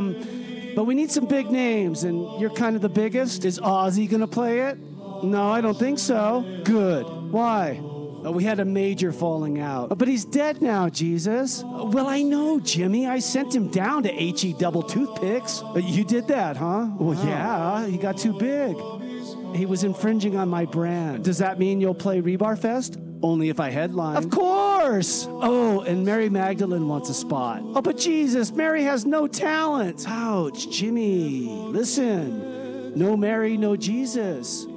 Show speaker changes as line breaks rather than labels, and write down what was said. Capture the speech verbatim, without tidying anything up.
Um, but we need some big names, and you're kind of the biggest. Is Ozzy going to play it? No, I don't think so. Good. Why? Oh, we had a major falling out. But he's dead now, Jesus. Well, I know, Jimmy. I sent him down to H E double toothpicks. You did that, huh? Well, yeah, he got too big. He was infringing on my brand. Does that mean you'll play Rebar Fest? Only if I headline. Of course! Oh, and Mary Magdalene wants a spot. Oh, but Jesus, Mary has no talent. Ouch, Jimmy. Listen, no Mary, no Jesus.